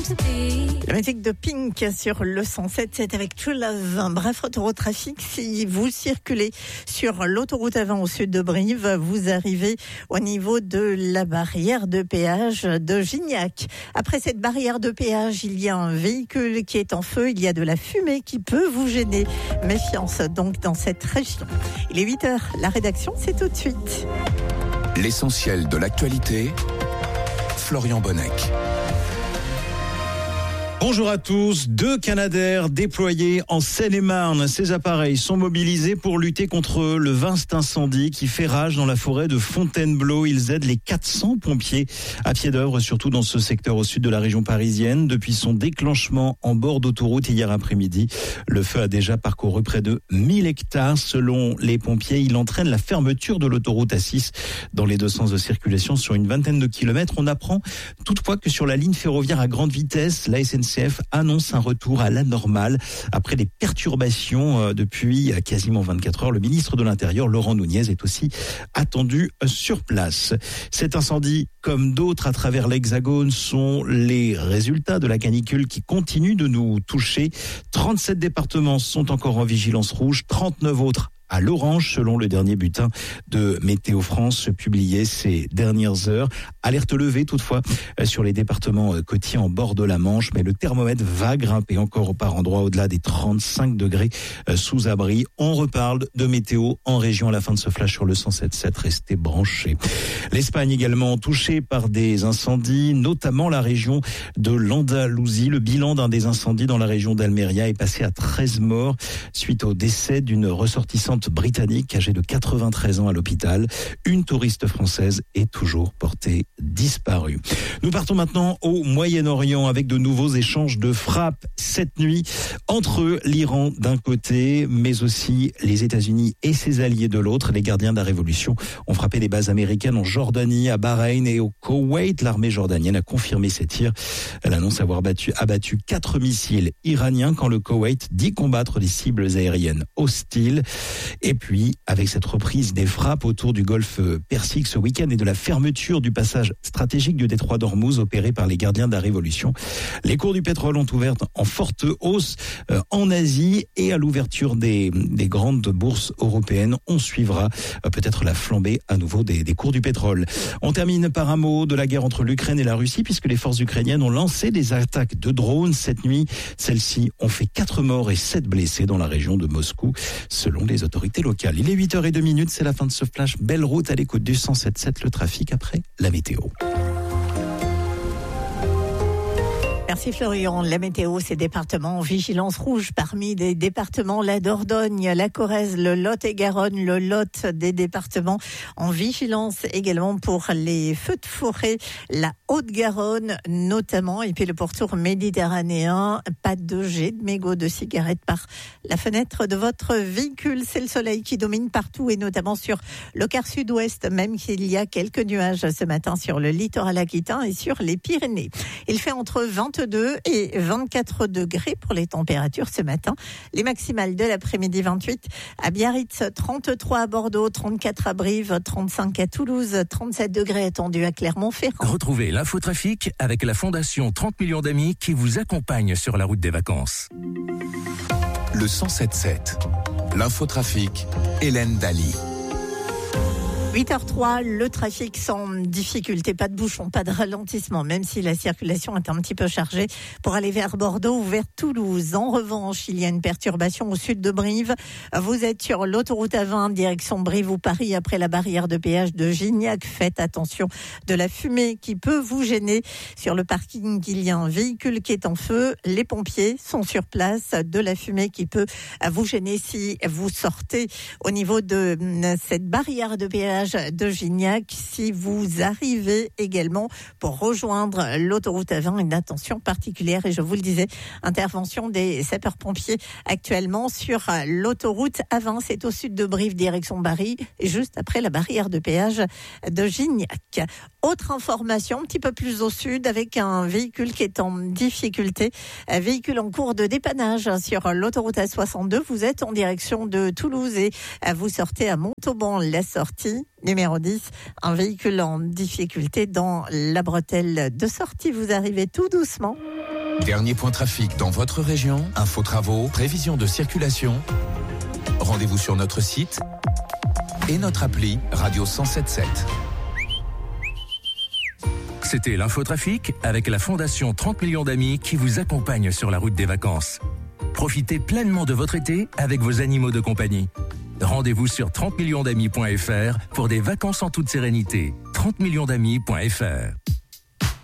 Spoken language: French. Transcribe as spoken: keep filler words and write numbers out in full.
La musique de Pink sur le cent sept, c'est avec True Love. Bref, retour au trafic. Si vous circulez sur l'autoroute A vingt au sud de Brive, vous arrivez au niveau de la barrière de péage de Gignac. Après cette barrière de péage, il y a un véhicule qui est en feu. Il y a de la fumée qui peut vous gêner. Méfiance donc dans cette région. Il est huit heures. La rédaction, c'est tout de suite. L'essentiel de l'actualité, Florian Bonnec. Bonjour à tous. Deux Canadair déployés en Seine-et-Marne. Ces appareils sont mobilisés pour lutter contre le vaste incendie qui fait rage dans la forêt de Fontainebleau. Ils aident les quatre cents pompiers à pied d'œuvre, surtout dans ce secteur au sud de la région parisienne. Depuis son déclenchement en bord d'autoroute hier après-midi, le feu a déjà parcouru près de mille hectares. Selon les pompiers, il entraîne la fermeture de l'autoroute A six dans les deux sens de circulation sur une vingtaine de kilomètres. On apprend toutefois que sur la ligne ferroviaire à grande vitesse, la S N C F annonce un retour à la normale après des perturbations depuis quasiment vingt-quatre heures. Le ministre de l'Intérieur, Laurent Nunez, est aussi attendu sur place. Cet incendie, comme d'autres à travers l'Hexagone, sont les résultats de la canicule qui continue de nous toucher. trente-sept départements sont encore en vigilance rouge, trente-neuf autres à l'orange, selon le dernier bulletin de Météo France publié ces dernières heures. Alerte levée toutefois sur les départements côtiers en bord de la Manche, mais le thermomètre va grimper encore par endroits au-delà des trente-cinq degrés sous abri. On reparle de météo en région à la fin de ce flash sur le cent sept sept. Restez branchés. L'Espagne également touchée par des incendies, notamment la région de l'Andalousie. Le bilan d'un des incendies dans la région d'Almeria est passé à treize morts suite au décès d'une ressortissante britannique âgée de quatre-vingt-treize ans à l'hôpital. Une touriste française est toujours portée disparue. Nous partons maintenant au Moyen-Orient avec de nouveaux échanges de frappes cette nuit entre l'Iran d'un côté, mais aussi les États-Unis et ses alliés de l'autre. Les gardiens de la révolution ont frappé des bases américaines en Jordanie, à Bahreïn et au Koweït. L'armée jordanienne a confirmé ces tirs. Elle annonce avoir battu, abattu quatre missiles iraniens quand le Koweït dit combattre des cibles aériennes hostiles. Et puis, avec cette reprise des frappes autour du golfe Persique ce week-end et de la fermeture du passage stratégique du détroit d'Ormuz opéré par les gardiens de la Révolution, les cours du pétrole ont ouvert en forte hausse euh, en Asie et à l'ouverture des, des grandes bourses européennes. On suivra euh, peut-être la flambée à nouveau des, des cours du pétrole. On termine par un mot de la guerre entre l'Ukraine et la Russie puisque les forces ukrainiennes ont lancé des attaques de drones cette nuit. Celles-ci ont fait quatre morts et sept blessés dans la région de Moscou, selon les autorités locales. Il est huit heures zéro deux, c'est la fin de ce flash. Belle route à l'écoute du cent sept sept, le trafic après la météo. Merci Florian. La météo, c'est départements en vigilance rouge. Parmi les départements, la Dordogne, la Corrèze, le Lot-et-Garonne, le Lot, des départements en vigilance également pour les feux de forêt, la Haute-Garonne notamment, et puis le pourtour méditerranéen. Pas de jet de mégots de cigarettes par la fenêtre de votre véhicule. C'est le soleil qui domine partout et notamment sur le quart sud-ouest, même s'il y a quelques nuages ce matin sur le littoral aquitain et sur les Pyrénées. Il fait entre vingt-deux et vingt-quatre degrés pour les températures ce matin. Les maximales de l'après-midi, vingt-huit à Biarritz, trente-trois à Bordeaux, trente-quatre à Brive, trente-cinq à Toulouse, trente-sept degrés attendus à Clermont-Ferrand. Retrouvez l'infotrafic avec la Fondation trente millions d'amis qui vous accompagne sur la route des vacances. Le cent sept sept. L'infotrafic, Hélène Daly. huit heures trois, le trafic sans difficulté, pas de bouchon, pas de ralentissement, même si la circulation est un petit peu chargée pour aller vers Bordeaux ou vers Toulouse. En revanche, il y a une perturbation au sud de Brive. Vous êtes sur l'autoroute A vingt, direction Brive ou Paris, après la barrière de péage de Gignac. Faites attention de la fumée qui peut vous gêner. Sur le parking, il y a un véhicule qui est en feu. Les pompiers sont sur place. De la fumée qui peut vous gêner si vous sortez au niveau de cette barrière de péage de Gignac. Si vous arrivez également pour rejoindre l'autoroute A vingt, une attention particulière, et je vous le disais, intervention des sapeurs-pompiers actuellement sur l'autoroute A vingt, c'est au sud de Brive, direction Paris, juste après la barrière de péage de Gignac. Autre information, un petit peu plus au sud, avec un véhicule qui est en difficulté, un véhicule en cours de dépannage sur l'autoroute A soixante-deux. Vous êtes en direction de Toulouse et vous sortez à Montauban, la sortie numéro dix, un véhicule en difficulté dans la bretelle de sortie. Vous arrivez tout doucement. Dernier point trafic dans votre région, info travaux, prévision de circulation. Rendez-vous sur notre site et notre appli Radio cent sept virgule sept. C'était l'infotrafic avec la Fondation trente millions d'amis qui vous accompagne sur la route des vacances. Profitez pleinement de votre été avec vos animaux de compagnie. Rendez-vous sur trente millions d'amis point f r pour des vacances en toute sérénité. trente millions d'amis point f r